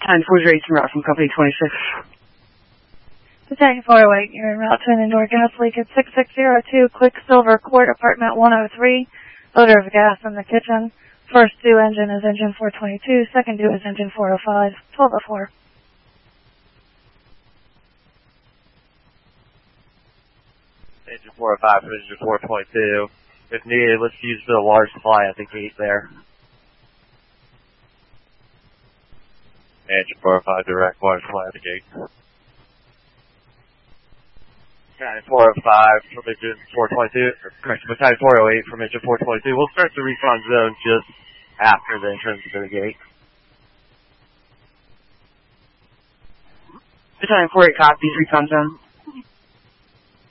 Battalion 408 en route from Company 26. Battalion 408, you're en route to an indoor gas leak at 6602 Quicksilver Court, apartment 103. Odor of gas in the kitchen. First due engine is engine 422, second due is engine 405, 1204. Engine 405 from engine 422. If needed, let's use the large supply at the gate there. Engine 405, direct large supply at the gate. Battalion 405 from engine 422, correction, Battalion 408 from engine 422. We'll start the recon zone just after the entrance to the gate. Battalion 408 copies, recon zone.